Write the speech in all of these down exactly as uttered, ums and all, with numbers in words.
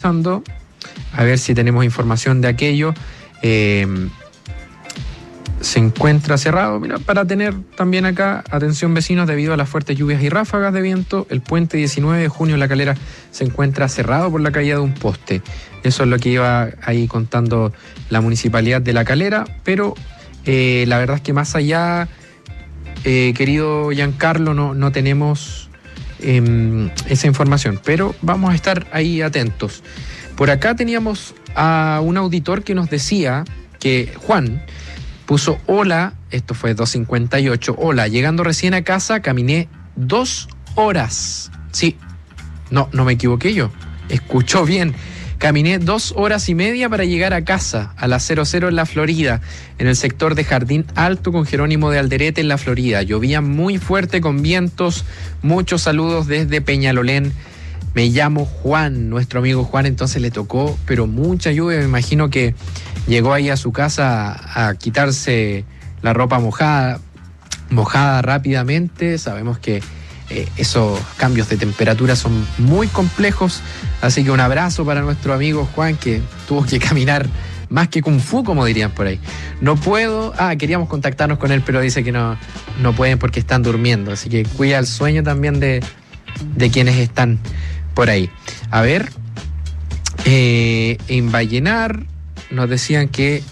revisando a ver si tenemos información de aquello. Eh, se encuentra cerrado, mira, para tener también acá, atención vecinos, debido a las fuertes lluvias y ráfagas de viento, el puente diecinueve de junio en La Calera se encuentra cerrado por la caída de un poste. Eso es lo que iba ahí contando la municipalidad de La Calera, pero eh, la verdad es que más allá, eh, querido Giancarlo, no, no tenemos eh, esa información, pero vamos a estar ahí atentos. Por acá teníamos a un auditor que nos decía que Juan puso hola, esto fue dos cincuenta y ocho, hola, llegando recién a casa caminé dos horas. Sí, no, no me equivoqué yo, escuchó bien. Caminé dos horas y media para llegar a casa, a la cero cero en la Florida, en el sector de Jardín Alto con Jerónimo de Alderete en la Florida. Llovía muy fuerte con vientos. Muchos saludos desde Peñalolén. Me llamo Juan, nuestro amigo Juan, entonces le tocó, pero mucha lluvia. Me imagino que llegó ahí a su casa a, a quitarse la ropa mojada, mojada rápidamente. Sabemos que eh, esos cambios de temperatura son muy complejos, así que un abrazo para nuestro amigo Juan, que tuvo que caminar más que Kung Fu, como dirían por ahí. No puedo, ah, queríamos contactarnos con él, pero dice que no, no pueden porque están durmiendo, así que cuida el sueño también de, de quienes están por ahí. A ver, eh, en Vallenar nos decían que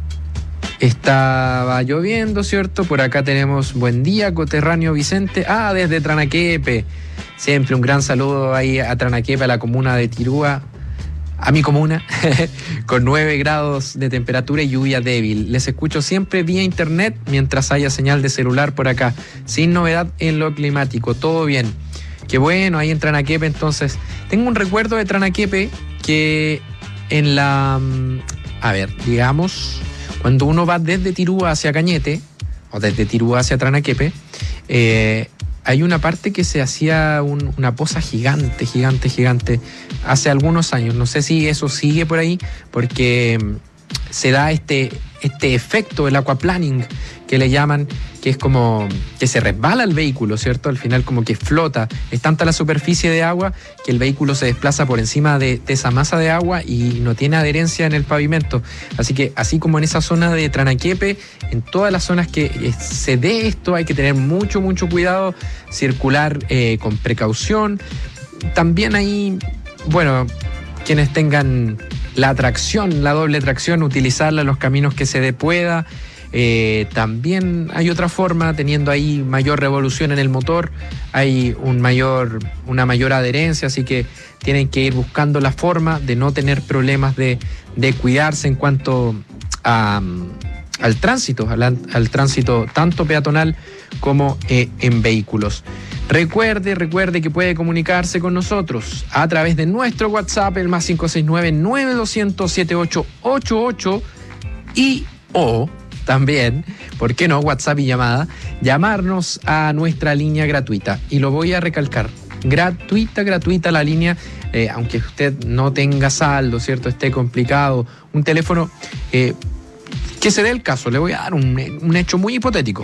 estaba lloviendo, ¿cierto? Por acá tenemos buen día, coterráneo Vicente. Ah, desde Tranaquepe. Siempre un gran saludo ahí a Tranaquepe, a la comuna de Tirúa, a mi comuna, con nueve grados de temperatura y lluvia débil. Les escucho siempre vía internet mientras haya señal de celular por acá. Sin novedad en lo climático, todo bien. Qué bueno, ahí en Tranaquepe. Entonces, tengo un recuerdo de Tranaquepe que en la... A ver, digamos, cuando uno va desde Tirúa hacia Cañete, o desde Tirúa hacia Tranaquepe, eh, hay una parte que se hacía un, una poza gigante, gigante, gigante, hace algunos años. No sé si eso sigue por ahí, porque se da este, este efecto, el aquaplaning, que le llaman, que es como que se resbala el vehículo, ¿cierto? Al final como que flota. Es tanta la superficie de agua que el vehículo se desplaza por encima de, de esa masa de agua y no tiene adherencia en el pavimento. Así que así como en esa zona de Tranaquepe, en todas las zonas que se dé esto hay que tener mucho, mucho cuidado, circular eh, con precaución. También ahí, bueno, quienes tengan la tracción, la doble tracción, utilizarla en los caminos que se dé pueda. Eh, también hay otra forma, teniendo ahí mayor revolución en el motor, hay un mayor, una mayor adherencia, así que tienen que ir buscando la forma de no tener problemas, de, de cuidarse en cuanto a, al tránsito, al, al tránsito tanto peatonal como eh, en vehículos. Recuerde, recuerde que puede comunicarse con nosotros a través de nuestro WhatsApp, el más cinco seis nueve, nueve dos cero cero, siete ocho ocho ocho y o también, ¿por qué no? WhatsApp y llamada, llamarnos a nuestra línea gratuita. Y lo voy a recalcar, gratuita, gratuita la línea, eh, aunque usted no tenga saldo, ¿cierto? Esté complicado, un teléfono, eh, que se dé el caso. Le voy a dar un, un hecho muy hipotético.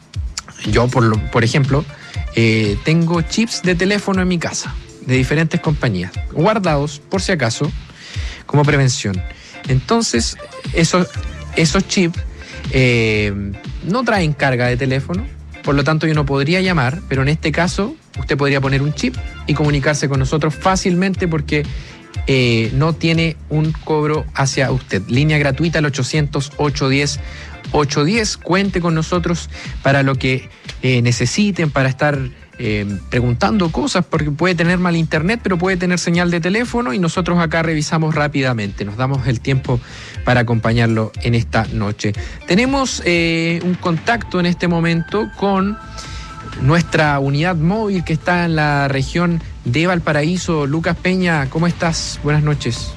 Yo, por, lo, por ejemplo, eh, tengo chips de teléfono en mi casa, de diferentes compañías, guardados por si acaso, como prevención. Entonces, esos, esos chips Eh, no traen carga de teléfono, por lo tanto yo no podría llamar, pero en este caso usted podría poner un chip y comunicarse con nosotros fácilmente porque eh, no tiene un cobro hacia usted. Línea gratuita al ochocientos, ochocientos diez, ochocientos diez. Cuente con nosotros para lo que eh, necesiten, para estar eh, preguntando cosas, porque puede tener mal internet, pero puede tener señal de teléfono y nosotros acá revisamos rápidamente. Nos damos el tiempo para acompañarlo en esta noche. Tenemos eh, un contacto en este momento con nuestra unidad móvil que está en la región de Valparaíso. Lucas Peña, ¿cómo estás? Buenas noches.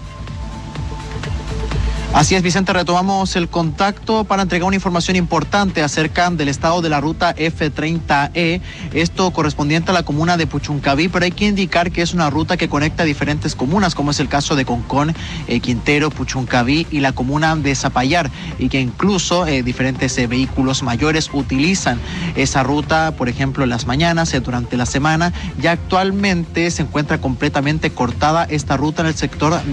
Así es, Vicente, retomamos el contacto para entregar una información importante acerca del estado de la ruta F treinta E, esto correspondiente a la comuna de Puchuncaví, pero hay que indicar que es una ruta que conecta diferentes comunas, como es el caso de Concón, eh, Quintero, Puchuncaví y la comuna de Zapallar, y que incluso eh, diferentes eh, vehículos mayores utilizan esa ruta, por ejemplo, en las mañanas, eh, durante la semana. Ya actualmente se encuentra completamente cortada esta ruta en el sector